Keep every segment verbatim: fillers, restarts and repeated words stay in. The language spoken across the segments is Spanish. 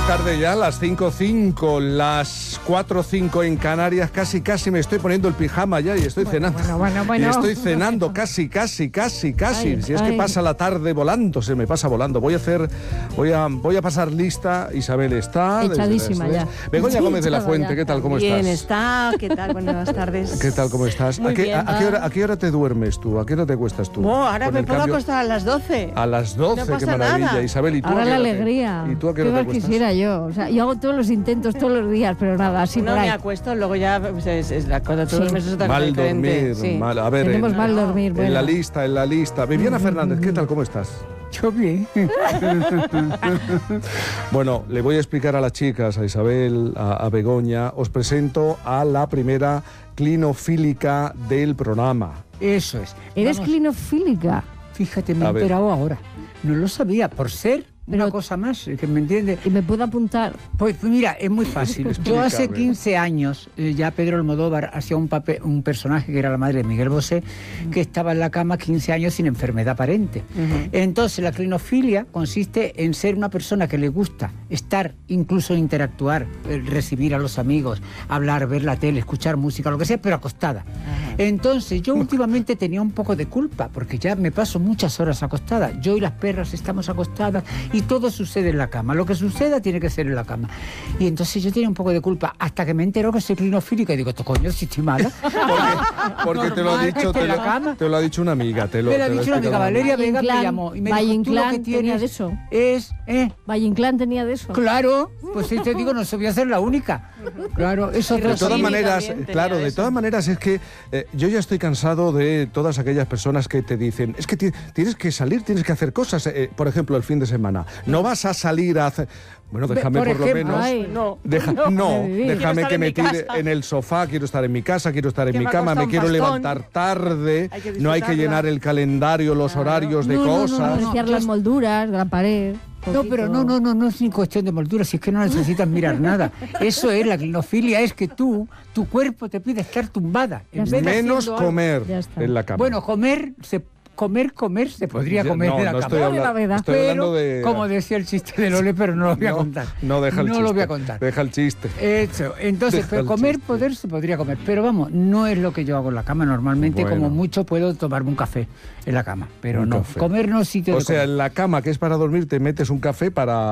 tarde ya, las cinco cinco, las cuatro cinco en Canarias, casi casi me estoy poniendo el pijama ya y estoy bueno, cenando. Bueno, bueno, bueno. Y estoy cenando casi, casi, casi, casi. Ay, si es ay. que pasa la tarde volando, se me pasa volando. Voy a hacer, voy a, voy a pasar lista. Isabel está. Echadísima desde- ya. Begoña Sí, Gómez de la echada Fuente, ya. ¿qué tal? ¿Cómo Bien estás? está, ¿qué tal? Buenas tardes. ¿Qué tal? ¿Cómo estás? Muy ¿A qué, bien. a, a qué hora, ¿A qué hora te duermes tú? ¿A qué hora te acuestas tú? Oh, ahora Con me el puedo cambio- acostar a las doce. A las doce, No qué pasa maravilla. nada. Isabel, ¿y tú a Ahora qué la hora te- alegría. ¿Y tú a qué ¿Qué hora te más acuestas? quisiera yo? O sea, yo hago todos los intentos todos los días, pero nada, así No por me ahí. acuesto, luego ya pues, es, es la cosa, tú Sí. duermes es otra cosa Mal diferente. dormir, Sí. mal. A ver, Tenemos en, mal dormir, en bueno. la lista, en la lista. Viviana Fernández, ¿qué tal? ¿Cómo estás? Yo bien. Bueno, le voy a explicar a las chicas, a Isabel, a, a Begoña. Os presento a la primera clinofílica del programa. Eso es. ¿Eres Vamos, clinofílica? Fíjate, me A he ver. enterado ahora. No lo sabía, por ser Pero- una cosa más, que me entiende. ¿Y me puedo apuntar? Pues mira, es muy fácil. Yo hace Explícame. quince años, eh, ya Pedro Almodóvar hacía un papel, un personaje que era la madre de Miguel Bosé, que estaba en la cama quince años sin enfermedad aparente. Ujú. Entonces, la clinofilia consiste en ser una persona que le gusta estar, incluso interactuar, eh, recibir a los amigos, hablar, ver la tele, escuchar música, lo que sea, pero acostada. Ajá. Entonces, yo últimamente tenía un poco de culpa, porque ya me paso muchas horas acostada. Yo y las perras estamos acostadas y todo sucede en la cama. Lo que suceda tiene que ser en la cama. Y entonces yo tenía un poco de culpa, hasta que me enteró que soy clinofílica y digo, "Esto, coño, si estoy mala". Porque, porque te lo ha Normal, dicho, que te esté en lo, la cama. te lo ha dicho una amiga. Te lo, Me lo ha te lo dicho una amiga, explicado. Valeria Vega me Valle-Inclán- llamó y me dijo, tú lo que Valle-Inclán tenía tienes de eso. es... ¿eh? Valle Inclán tenía de eso. Claro, pues sí te digo, no se voy a ser la única. Claro, eso Y De es todas Rossini maneras, también tenía claro, de eso. todas maneras es que eh, yo ya estoy cansado de todas aquellas personas que te dicen, es que ti- tienes que salir, tienes que hacer cosas, eh, por ejemplo, el fin de semana. No vas a salir a hacer... Bueno, déjame Por por, lo ejemplo, menos... Ay. No. Deja- no, no, vivir. déjame Quiero estar que en me mi tire casa. en el sofá, quiero estar en mi casa, quiero estar en Que mi me ha cama, costado me un quiero bastón. levantar tarde, Hay que no hay que disfrutarla. llenar el calendario, los Claro. horarios de No, no, no, cosas. no, Apreciar yo las est- molduras de la pared. No, poquito. pero no, no, no, no es ni cuestión de moldura, si es que no necesitas mirar nada. Eso es, la clinofilia es que tú, tu cuerpo te pide estar tumbada. Ya En vez de Menos haciendo algo. comer Ya está. en la cama. Bueno, comer, se, comer, comer, se podría Ya- comer no, en la no cama. estoy Vale, hablando, la verdad. estoy Pero, hablando de... como decía el chiste de Lole, pero no lo voy a no, contar. No, deja el No chiste. lo voy a contar. Deja el chiste. Eso, entonces, Deja pero el comer, chiste. poder, se podría comer. Pero vamos, no es lo que yo hago en la cama. Normalmente, Bueno. como mucho, puedo tomarme un café en la cama. Pero Un no, café. comer no es sitio O de sea, comer. en la cama, que es para dormir, te metes un café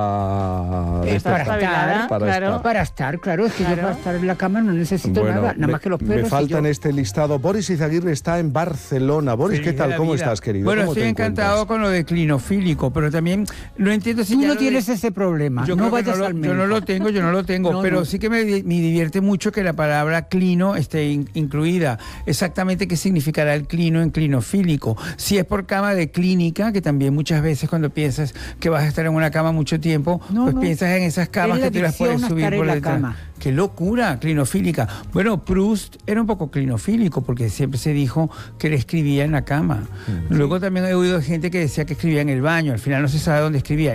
para... Es para despertar. espabilada, para claro. estar. Para estar, claro, es que yo Claro. para estar en la cama no necesito Bueno, nada, nada me, más que los me perros. y falta en yo. este listado. Boris Izaguirre está en Barcelona. Boris, Feliz ¿qué tal? de la ¿Cómo vida. estás, querido? Bueno, ¿Cómo estoy te encantado encuentras? con lo de clinofílico, pero también no entiendo si Tú ya no lo de- tienes ese problema, Yo no creo que vayas lo- al Yo médico. no lo tengo, yo no lo tengo, No, pero no. sí que me, di- me divierte mucho que la palabra clino esté in- incluida. Exactamente qué significará el clino en clinofílico. Si es por cama de clínica, que también muchas veces cuando piensas que vas a estar en una cama mucho tiempo, No, pues no. piensas en esas camas Es la que te las puedes adicción a subir estar por en la detrás. cama. Qué locura, clinofílica. Bueno, Proust era un poco clinofílico porque siempre se dijo que él escribía en la cama. Luego también he oído gente que decía que escribía en el baño. Al final no se sabe dónde escribía.